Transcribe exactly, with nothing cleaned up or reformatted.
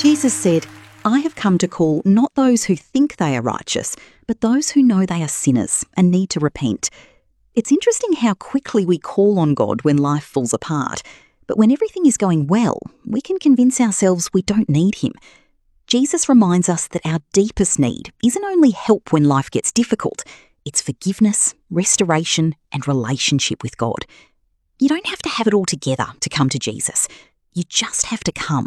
Jesus said, "I have come to call not those who think they are righteous, but those who know they are sinners and need to repent." It's interesting how quickly we call on God when life falls apart, but when everything is going well, we can convince ourselves we don't need him. Jesus reminds us that our deepest need isn't only help when life gets difficult, it's forgiveness, restoration, and relationship with God. You don't have to have it all together to come to Jesus. You just have to come.